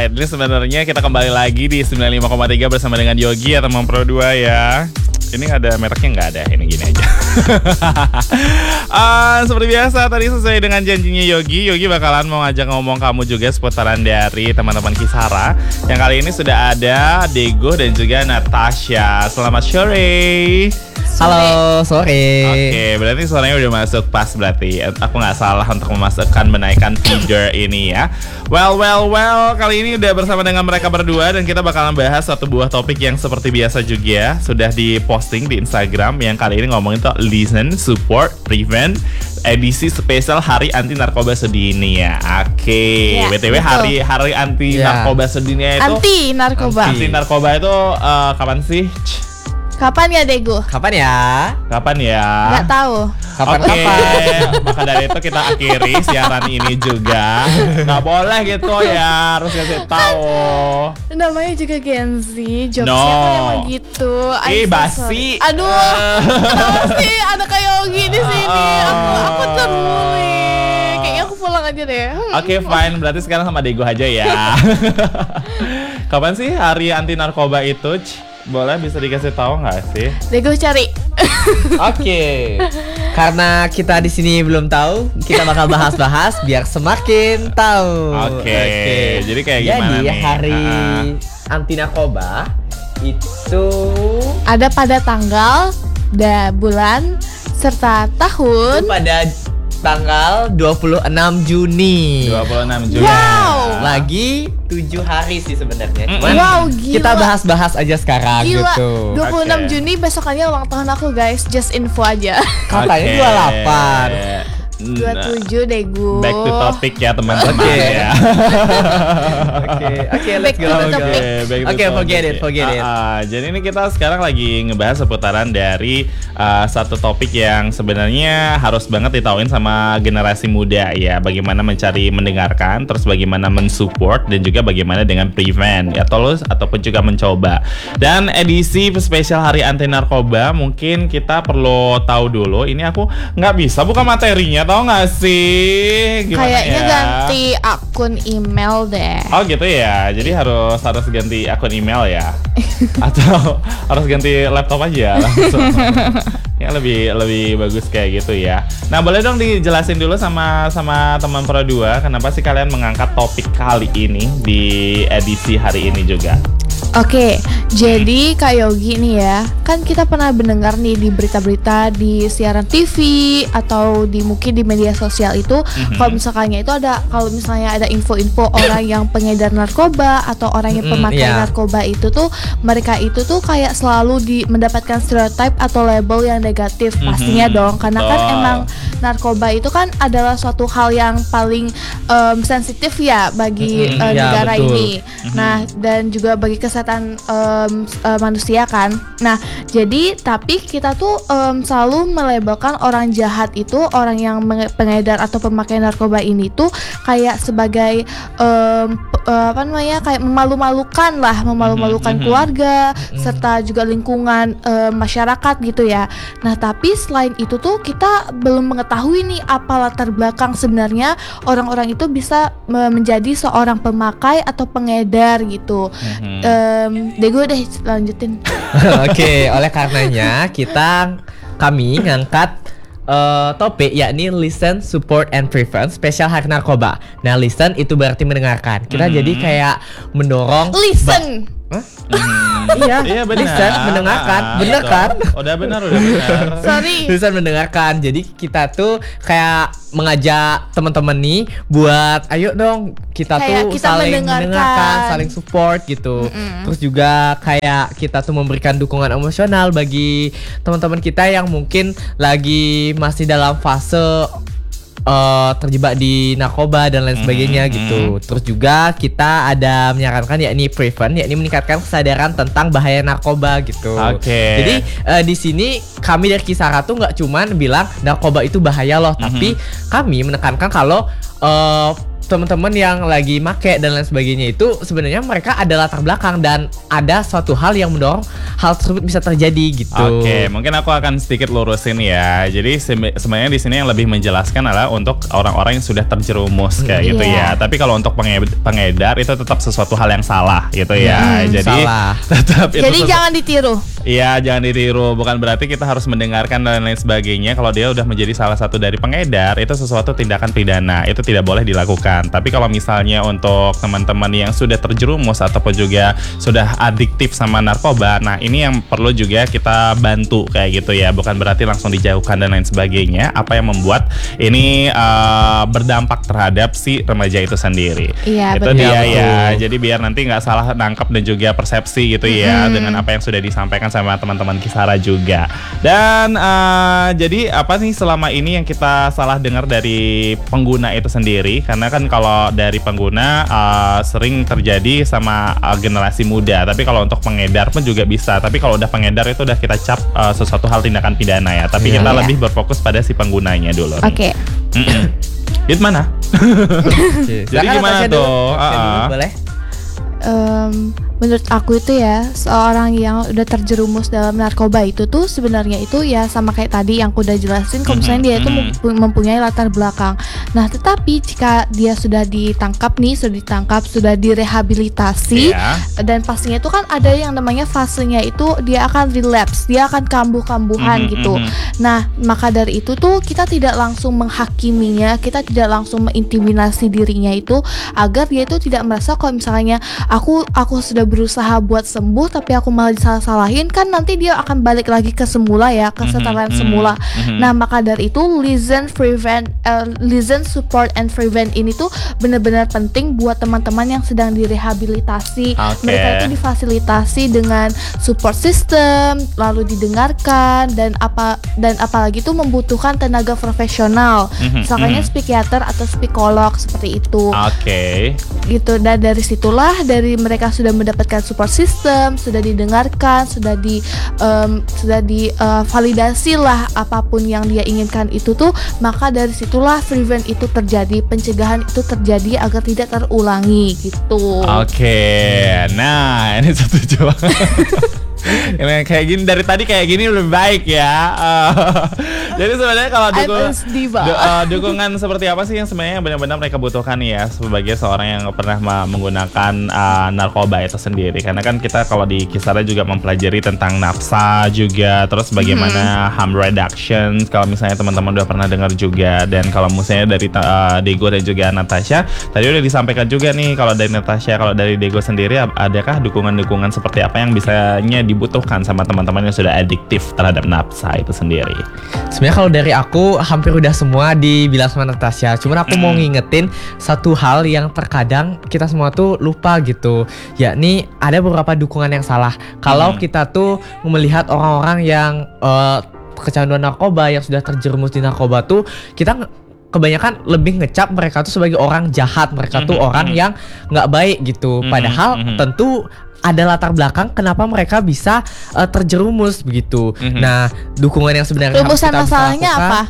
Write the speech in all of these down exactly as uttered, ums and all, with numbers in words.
Alright, ini sebenarnya kita kembali lagi di sembilan puluh lima koma tiga bersama dengan Yogi atau teman Pro dua ya. Ini ada mereknya nggak ada, ini gini aja. uh, Seperti biasa tadi sesuai dengan janjinya Yogi, Yogi bakalan mau ngajak ngomong kamu juga seputaran dari teman-teman Kisara. Yang kali ini sudah ada Dego dan juga Natasha. Selamat sore. Halo, sore. Oke, berarti suaranya udah masuk pas berarti. Aku nggak salah untuk memasukkan menaikkan feeder ini ya. Well, well, well. Kali ini udah bersama dengan mereka berdua dan kita bakalan bahas satu buah topik yang seperti biasa juga sudah diposting di Instagram. Yang kali ini ngomongin tuh listen, support, prevent, edisi spesial Hari Anti Narkoba Sedunia. Oke, ya, B T W betul. hari Hari Anti Ya. Narkoba Sedunia itu Anti narkoba. Anti Narkoba itu uh, kapan sih? Kapan ya Dego? Kapan ya? Kapan ya? Nggak tahu. Kapan-kapan? Maka dari itu kita akhiri siaran ini juga. Nggak boleh gitu ya, harus kasih tahu. Namanya juga Gen Z, jokesnya No. kan emang gitu. I'm Ih, so basi. sorry. Aduh, kenapa sih ada kayak Yogi di sini? Aku aku termuli. Kayaknya aku pulang aja deh. Oke, fine. Berarti sekarang sama Dego aja ya. Kapan sih Hari Anti Narkoba itu? Ch? Boleh bisa dikasih tahu nggak sih? Dego cari. Oke. Karena kita di sini belum tahu, kita bakal bahas-bahas biar semakin tahu. Oke. Jadi kayak gimana Jadi nih? hari Ah. anti narkoba itu Ada pada tanggal, da bulan, serta tahun. pada tanggal dua puluh enam Juni. dua puluh enam Juni. Wow. Lagi tujuh hari sih sebenarnya. Mm-mm. Cuman Wow, gila. kita bahas-bahas aja sekarang Gila, gitu. dua puluh enam Oke. Juni besokannya ulang tahun aku guys, just info aja. Katanya Oke. dua puluh delapan. dua puluh tujuh Dego. Back to topic ya teman-teman Oke. ya. Oke, oke, Back let's to go. the Oke, topic. back to Oke, topic. forget it, forget it. Ah, ah, jadi ini kita sekarang lagi ngebahas seputaran dari ah, satu topik yang sebenarnya harus banget ditauin sama generasi muda ya. Bagaimana mencari mendengarkan, terus bagaimana mensupport dan juga bagaimana dengan prevent ya, terus ataupun juga mencoba. Dan edisi spesial Hari Anti Narkoba mungkin kita perlu tahu dulu. Ini aku nggak bisa buka materinya, tahu nggak sih? Gimana Kayaknya ya? ganti akun email deh. Oh gitu ya, jadi harus harus ganti akun email ya, atau harus ganti laptop aja langsung. Ya lebih lebih bagus kayak gitu ya. Nah boleh dong dijelasin dulu sama sama teman Pro dua, kenapa sih kalian mengangkat topik kali ini di edisi hari ini juga? Oke, jadi Kak Yogi nih ya, kan kita pernah mendengar nih di berita-berita di siaran T V atau di mungkin di media sosial itu, Mhm. kalau misalkannya itu ada, kalau misalnya ada info-info orang yang pengedar narkoba atau orang yang Mm, pemakai iya. narkoba itu tuh, mereka itu tuh kayak selalu di mendapatkan stereotype atau label yang negatif, Mhm, pastinya dong, karena kan betul. emang narkoba itu kan adalah suatu hal yang paling em, sensitif ya bagi Mhm, eh, ya, negara betul. ini. Nah, dan juga bagi kesehatan em, s- eh, manusia kan. Nah, jadi tapi kita tuh em, selalu melabelkan orang jahat itu, orang yang menge- pengedar atau pemakai narkoba ini tuh kayak sebagai em, p- eh, apa namanya, kayak memalu-malukan lah, memalu-malukan Mhm, mhm. keluarga Mhm. serta juga lingkungan em, masyarakat gitu ya. Nah, tapi selain itu tuh kita belum mengetahui nih apa latar belakang sebenarnya orang-orang itu bisa me- menjadi seorang pemakai atau pengedar gitu. Mhm. Em, Dego deh lanjutin. Oke, oleh karenanya kita kami ngangkat eh, topik yakni listen, support, and prevent spesial Hari Narkoba. Nah, listen itu berarti mendengarkan. Kita Mhm. jadi kayak mendorong. Listen. Mhm. Iya, Iya benar. listen, mendengarkan, Ah, bener betul. kan? Udah benar, udah benar. Sorry. Listen, mendengarkan. Jadi kita tuh kayak mengajak teman-teman nih buat ayo dong kita Kayak tuh kita saling mendengarkan. mendengarkan, saling support gitu. Mm-mm. Terus juga kayak kita tuh memberikan dukungan emosional bagi teman-teman kita yang mungkin lagi masih dalam fase eh, terjebak di narkoba dan lain sebagainya Mhm. gitu. Terus juga kita ada menyarankan yakni prevent, yakni meningkatkan kesadaran tentang bahaya narkoba gitu. Oke. Jadi eh, di sini kami dari Kisara tuh nggak cuman bilang narkoba itu bahaya loh, Mhm. tapi kami menekankan kalau eh, teman-teman yang lagi make dan lain sebagainya itu sebenarnya mereka ada latar belakang dan ada suatu hal yang mendorong hal tersebut bisa terjadi gitu. Oke, mungkin aku akan sedikit lurusin ya. Jadi se- sebenarnya di sini yang lebih menjelaskan adalah untuk orang-orang yang sudah terjerumus kayak gitu Iya. ya. Tapi kalau untuk penge- pengedar itu tetap sesuatu hal yang salah gitu ya. Hmm, Jadi salah. tetap itu Jadi sesu- jangan ditiru. Iya, jangan ditiru. Bukan berarti kita harus mendengarkan dan lain sebagainya. Kalau dia udah menjadi salah satu dari pengedar, itu sesuatu tindakan pidana. Itu tidak boleh dilakukan. Tapi kalau misalnya untuk teman-teman yang sudah terjerumus ataupun juga sudah adiktif sama narkoba, nah ini yang perlu juga kita bantu kayak gitu ya. Bukan berarti langsung dijauhkan dan lain sebagainya. Apa yang membuat ini uh, berdampak terhadap si remaja itu sendiri. Iya, Itu betul. dia Betul. ya. Jadi biar nanti nggak salah nangkap dan juga persepsi gitu ya dengan apa yang sudah disampaikan sama teman-teman Kisara juga. Dan uh, jadi apa sih selama ini yang kita salah dengar dari pengguna itu sendiri? Karena kan kalau dari pengguna uh, sering terjadi sama uh, generasi muda. Tapi kalau untuk pengedar pun juga bisa. Tapi kalau udah pengedar itu udah kita cap uh, sesuatu hal tindakan pidana ya. Tapi Iya. kita Iya. lebih berfokus pada si penggunanya dulu. Oke. Mm-mm. Dit mana? Oke. Jadi Silakan, gimana Natasha dulu. tuh? Natasha dulu, Ah, ah. boleh? Em, menurut aku itu ya, seorang yang udah terjerumus dalam narkoba itu tuh sebenarnya itu ya sama kayak tadi yang aku udah jelasin, kalau misalnya dia itu Mhm. mempu- mempunyai latar belakang. Nah, tetapi jika dia sudah ditangkap nih, sudah ditangkap, sudah direhabilitasi, Iya. dan pastinya itu kan ada yang namanya fasenya itu dia akan relapse, dia akan kambuh-kambuhan Mhm, gitu. mhm. Nah, maka dari itu tuh kita tidak langsung menghakiminya, kita tidak langsung mengintimidasi dirinya itu agar dia itu tidak merasa kalau misalnya aku aku sudah berusaha buat sembuh tapi aku malah disalah-salahin, kan nanti dia akan balik lagi ke semula ya, ke setelan Mhm, semula. mhm. Nah, maka dari itu listen, prevent, eh, listen, support and prevent ini tuh benar-benar penting buat teman-teman yang sedang direhabilitasi. Oke. Mereka itu difasilitasi dengan support system, lalu didengarkan dan apa dan apalagi itu membutuhkan tenaga profesional, Mhm, misalnya mhm. psikiater atau psikolog seperti itu. Oke. Gitu, dan dari situlah dari mereka sudah mendapatkan support system, sudah didengarkan, sudah di em, sudah divalidasi lah apapun yang dia inginkan itu tuh, maka dari situlah prevent itu terjadi, pencegahan itu terjadi agar tidak terulangi gitu. Oke, nah ini setuju banget. Ini kayak gini dari tadi kayak gini lebih baik ya. Eh, jadi sebenarnya kalau I'm dukung, a diva. du- eh, dukungan seperti apa sih yang sebenarnya benar-benar mereka butuhkan ya sebagai seorang yang pernah ma- menggunakan eh, narkoba itu sendiri? Karena kan kita kalau di Kisara juga mempelajari tentang nafsa juga, terus bagaimana harm reduction. Kalau misalnya teman-teman udah pernah dengar juga, dan kalau misalnya dari eh, Dego dan juga Natasha tadi udah disampaikan juga nih, kalau dari Natasha, kalau dari Dego sendiri ap- adakah dukungan-dukungan seperti apa yang bisanya dibutuhkan sama teman-teman yang sudah adiktif terhadap nafsa itu sendiri? Sebenarnya kalau dari aku hampir udah semua dibilang sama Natasha. Cuman aku mau Hmm. ngingetin satu hal yang terkadang kita semua tuh lupa gitu. Yakni ada beberapa dukungan yang salah. Kalau Hmm. kita tuh melihat orang-orang yang eh, kecanduan narkoba, yang sudah terjerumus di narkoba tuh, kita nge- kebanyakan lebih ngecap mereka tuh sebagai orang jahat, mereka tuh Mhm, orang mhm. yang nggak baik gitu. Mhm, Padahal mhm. tentu ada latar belakang kenapa mereka bisa eh, terjerumus begitu. Mhm. Nah, dukungan yang sebenarnya harus Rumusan kita bisa masalahnya lakukan- apa?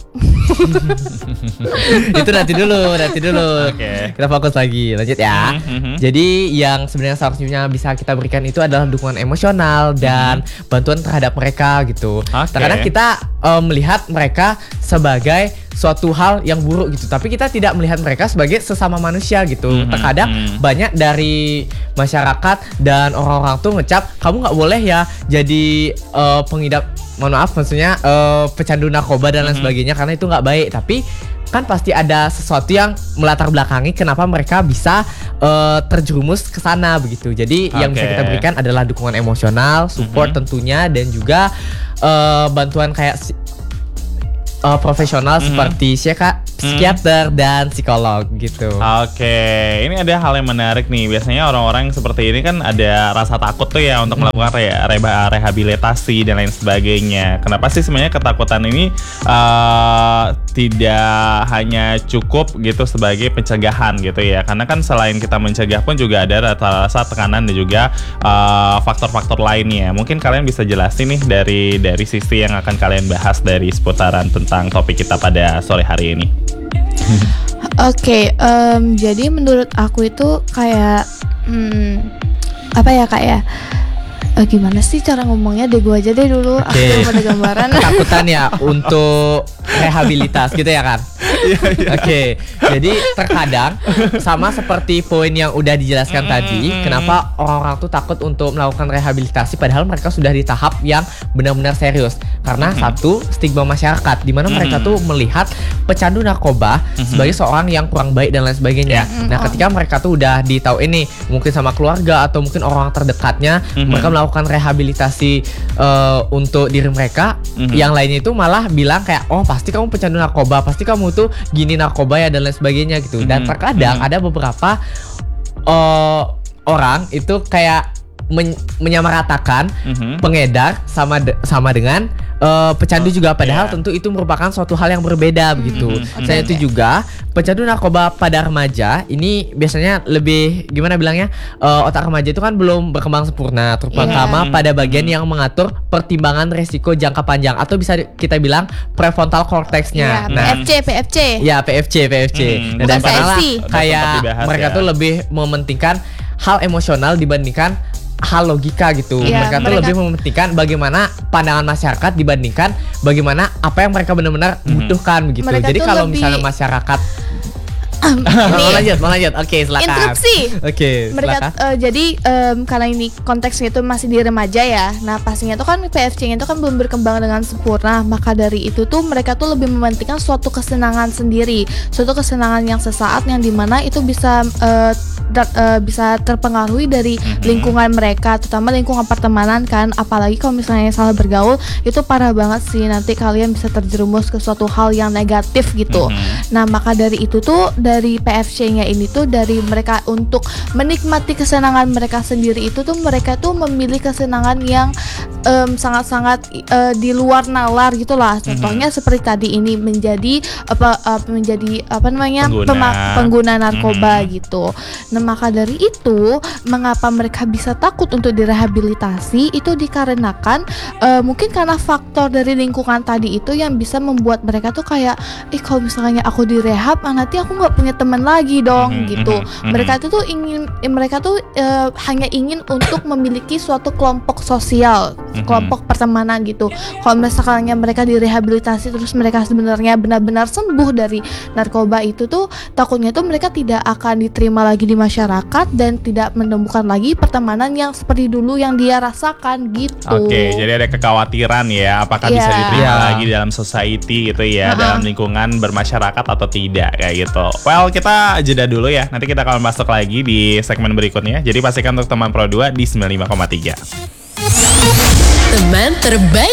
Itu nanti dulu, nanti dulu. Oke. Kita fokus lagi, lanjut ya. Mhm, mhm. Jadi yang sebenarnya seharusnya bisa kita berikan itu adalah dukungan emosional dan bantuan terhadap mereka gitu. Oke. Terkadang kita eh, melihat mereka sebagai suatu hal yang buruk gitu, tapi kita tidak melihat mereka sebagai sesama manusia gitu. Mhm, Terkadang mhm. banyak dari masyarakat dan orang-orang tuh ngecap kamu nggak boleh ya jadi eh, pengidap, mohon maaf maksudnya eh, pecandu narkoba dan lain Mhm. sebagainya karena itu nggak baik. Tapi kan pasti ada sesuatu yang melatar belakangi kenapa mereka bisa eh, terjerumus ke sana begitu. Jadi yang bisa Oke. kita berikan adalah dukungan emosional, support Mhm. tentunya, dan juga eh, bantuan kayak si- eh, profesional Mhm. seperti psiaka- psikiater dan psikolog gitu. Oke, ini ada hal yang menarik nih. Biasanya orang-orang seperti ini kan ada rasa takut tuh ya untuk melakukan re- reba- rehabilitasi dan lain sebagainya. Kenapa sih sebenarnya ketakutan ini uh, tidak hanya cukup gitu sebagai pencegahan gitu ya? Karena kan selain kita mencegah pun juga ada rasa tekanan dan juga uh, faktor-faktor lainnya. Mungkin kalian bisa jelasin nih dari dari sisi yang akan kalian bahas dari seputaran tentang topik kita pada sore hari ini. Oke, em, jadi menurut aku itu kayak hmm, apa ya kak ya? Eh, gimana sih cara ngomongnya? Deh gue aja deh dulu. Aku Oke. belum ada gambaran. Ketakutan ya untuk rehabilitas gitu ya kan? Oke, jadi terkadang sama seperti poin yang udah dijelaskan tadi, kenapa orang-orang tuh takut untuk melakukan rehabilitasi padahal mereka sudah di tahap yang benar-benar serius. Karena satu, stigma masyarakat di mana mereka tuh melihat pecandu narkoba sebagai seorang yang kurang baik dan lain sebagainya. Nah, ketika mereka tuh udah ditahu ini mungkin sama keluarga atau mungkin orang terdekatnya, mereka melakukan rehabilitasi uh, untuk diri mereka, yang lainnya itu malah bilang kayak, oh pasti kamu pecandu narkoba, pasti kamu tuh gini narkoba ya dan lain sebagainya gitu. Dan terkadang ada beberapa uh, orang itu kayak men- menyamaratakan pengedar sama de- sama dengan uh, pecandu juga, padahal yeah. tentu itu merupakan suatu hal yang berbeda begitu. Selain itu juga pecandu narkoba pada remaja ini biasanya lebih gimana bilangnya, uh, otak remaja itu kan belum berkembang sempurna, terutama Yeah. pada bagian yang mengatur pertimbangan resiko jangka panjang atau bisa kita bilang prefrontal cortex-nya. Ya, Nah, P F C, P F C. ya P F C, P F C. Hmm. Nah, dan Bukan sana lah P F C. kayak Sempat dibahas mereka ya. tuh lebih mementingkan hal emosional dibandingkan hal logika gitu. Iya, mereka tuh mereka- lebih mementingkan bagaimana pandangan masyarakat dibandingkan bagaimana apa yang mereka benar-benar butuhkan begitu. Mereka Jadi tuh kalau lebih- misalnya masyarakat Ini mau lanjut, mau lanjut. Oke, silakan. interupsi. Oke, Mereka silakan. eh, jadi em, karena ini konteksnya itu masih di remaja ya. Nah, pastinya tuh kan P F C-nya itu kan belum berkembang dengan sempurna. Maka dari itu tuh mereka tuh lebih mementingkan suatu kesenangan sendiri, suatu kesenangan yang sesaat yang dimana itu bisa eh, da- eh, bisa terpengaruhi dari lingkungan mereka, terutama lingkungan pertemanan kan. Apalagi kalau misalnya salah bergaul itu parah banget sih. Nanti kalian bisa terjerumus ke suatu hal yang negatif gitu. Nah, maka dari itu tuh dari P F C-nya ini tuh dari mereka untuk menikmati kesenangan mereka sendiri itu tuh mereka tuh memilih kesenangan yang em, sangat-sangat eh, di luar nalar gitulah. Contohnya seperti tadi ini menjadi apa apa menjadi apa namanya Pengguna. pema- pengguna narkoba gitu. Nah, maka dari itu mengapa mereka bisa takut untuk direhabilitasi itu dikarenakan eh, mungkin karena faktor dari lingkungan tadi itu yang bisa membuat mereka tuh kayak, eh kalau misalnya aku direhab, ah, nanti aku nggak punya teman lagi dong Mhm, gitu. mhm, mhm. Mereka itu tuh ingin, eh, mereka tuh eh, hanya ingin untuk memiliki suatu kelompok sosial, Mhm. kelompok pertemanan gitu. Kalau misalnya mereka direhabilitasi terus mereka sebenarnya benar-benar sembuh dari narkoba itu tuh takutnya tuh mereka tidak akan diterima lagi di masyarakat dan tidak menemukan lagi pertemanan yang seperti dulu yang dia rasakan gitu. Oke, jadi ada kekhawatiran ya, apakah bisa Iya. diterima Iya. lagi dalam society gitu ya, Uh-uh. dalam lingkungan bermasyarakat atau tidak kayak gitu. Well, kita jeda dulu ya. Nanti kita akan masuk lagi di segmen berikutnya. Jadi pastikan untuk teman Pro dua di sembilan puluh lima koma tiga. Teman terbaik